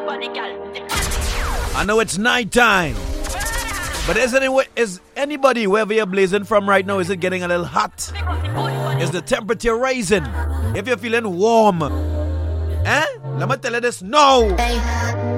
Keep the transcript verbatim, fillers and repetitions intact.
I know it's night time, but is, any, is anybody, wherever you're blazing from right now, is it getting a little hot? Is the temperature rising? If you're feeling warm, eh? Let me tell you this, no!